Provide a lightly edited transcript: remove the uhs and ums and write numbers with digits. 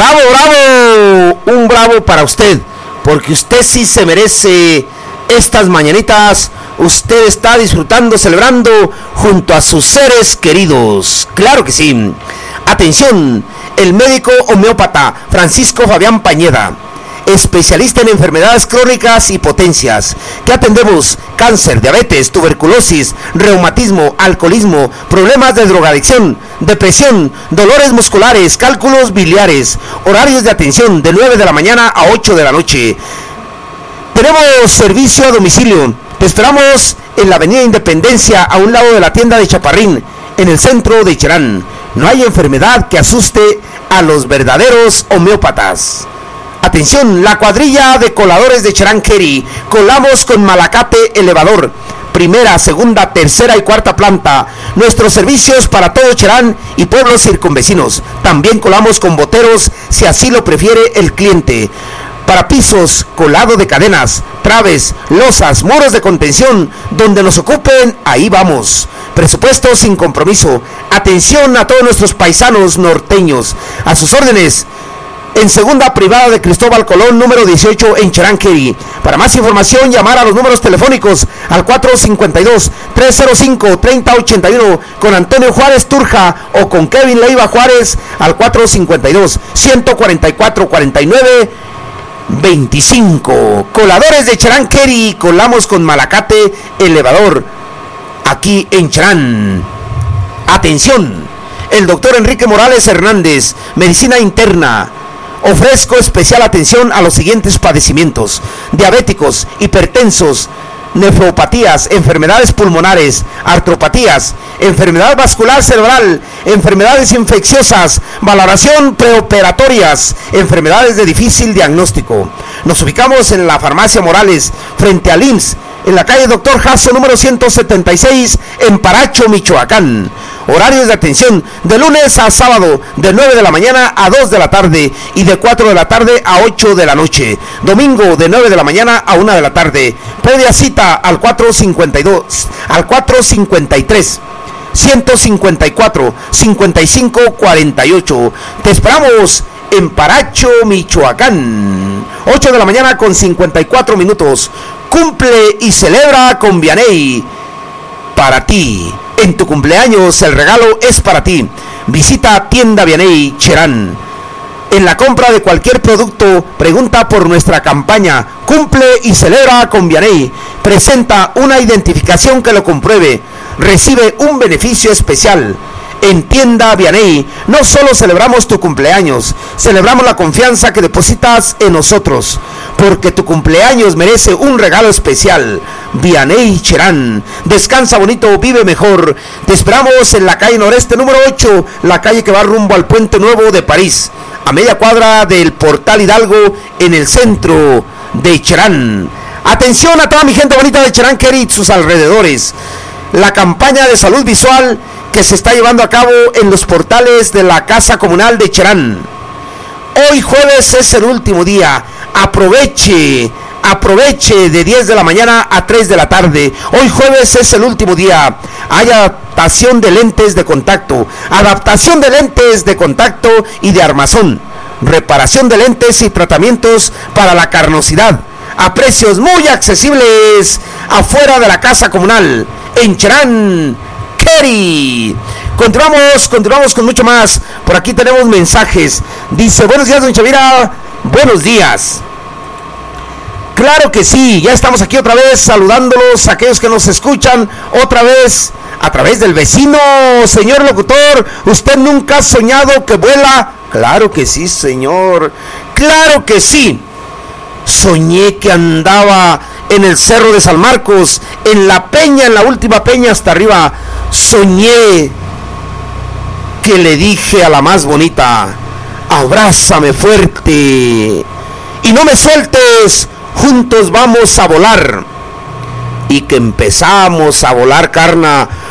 Bravo, bravo, un bravo para usted, porque usted sí se merece estas mañanitas. Usted está disfrutando, celebrando junto a sus seres queridos. Claro que sí. Atención, el médico homeópata Francisco Fabián Pañeda, especialista en enfermedades crónicas y potencias, que atendemos cáncer, diabetes, tuberculosis, reumatismo, alcoholismo, problemas de drogadicción, depresión, dolores musculares, cálculos biliares. Horarios de atención de 9 de la mañana a 8 de la noche. Tenemos servicio a domicilio. Te esperamos en la avenida Independencia, a un lado de la tienda de Chaparrín, en el centro de Cherán. No hay enfermedad que asuste a los verdaderos homeópatas. Atención, la cuadrilla de coladores de Cherán Kerry. Colamos con malacate elevador, primera, segunda, tercera y cuarta planta. Nuestros servicios para todo Cherán y pueblos circunvecinos. También colamos con boteros, si así lo prefiere el cliente. Para pisos, colado de cadenas, traves, losas, muros de contención, donde nos ocupen, ahí vamos. Presupuesto sin compromiso. Atención a todos nuestros paisanos norteños. A sus órdenes, en segunda privada de Cristóbal Colón, número 18, en Cherán Kerry. Para más información, llamar a los números telefónicos al 452-305-3081 con Antonio Juárez Turja o con Kevin Leiva Juárez al 452-144-49-25. Coladores de Cherán Kerry, colamos con malacate elevador aquí en Cherán. Atención, el doctor Enrique Morales Hernández, medicina interna. Ofrezco especial atención a los siguientes padecimientos: diabéticos, hipertensos, nefropatías, enfermedades pulmonares, artropatías, enfermedad vascular cerebral, enfermedades infecciosas, valoración preoperatorias, enfermedades de difícil diagnóstico. Nos ubicamos en la Farmacia Morales, frente al IMSS, en la calle Doctor Jasso, número 176, en Paracho, Michoacán. Horarios de atención de lunes a sábado, de 9 de la mañana a 2 de la tarde y de 4 de la tarde a 8 de la noche. Domingo de 9 de la mañana a 1 de la tarde. Previa cita al 453 154 5548. Te esperamos en Paracho, Michoacán. 8 de la mañana con 54 minutos. Cumple y celebra con Vianey. Para ti, en tu cumpleaños el regalo es para ti. Visita Tienda Vianey Cherán. En la compra de cualquier producto, pregunta por nuestra campaña Cumple y celebra con Vianey. Presenta una identificación que lo compruebe. Recibe un beneficio especial. En Tienda Vianey no solo celebramos tu cumpleaños, celebramos la confianza que depositas en nosotros, porque tu cumpleaños merece un regalo especial. Vianey Cherán, descansa bonito, vive mejor. Te esperamos en la calle Noreste número 8, la calle que va rumbo al Puente Nuevo de París, a media cuadra del Portal Hidalgo, en el centro de Cherán. Atención a toda mi gente bonita de Cherán Kerry y sus alrededores. La campaña de salud visual que se está llevando a cabo en los portales de la Casa Comunal de Cherán. Hoy jueves es el último día. Aproveche de 10 de la mañana a 3 de la tarde. Hoy jueves es el último día. Hay adaptación de lentes de contacto, y de armazón, reparación de lentes y tratamientos para la carnosidad, a precios muy accesibles, afuera de la Casa Comunal, en Cherán Kerry. Continuamos con mucho más. Por aquí tenemos mensajes. Dice: buenos días, don Chavira. Buenos días. Claro que sí, ya estamos aquí otra vez saludándolos a aquellos que nos escuchan otra vez a través del vecino. Señor locutor, ¿usted nunca ha soñado que vuela? Claro que sí, señor. Claro que sí. Soñé que andaba en el Cerro de San Marcos, en la peña, en la última peña hasta arriba. Soñé que le dije a la más bonita: abrázame fuerte y no me sueltes, juntos vamos a volar. Y que empezamos a volar, carna,